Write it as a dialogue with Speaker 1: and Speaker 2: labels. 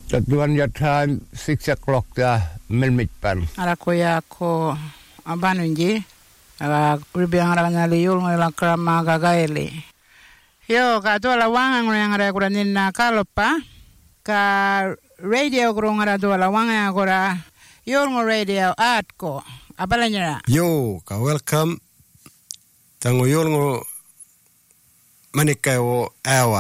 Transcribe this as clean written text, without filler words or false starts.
Speaker 1: Tatuan your time 6 o'clock Melmitpan.
Speaker 2: Arakoya ko abanunji. Kuribiang ranya liul ngoyla krama gagaeli. Yo ka tola wanga ngora kuranin na kalopa ka radio ngora tola wanga ngora yorngo radio atko abalanya.
Speaker 3: Yo ka welcome tango yorngo manikayo awa.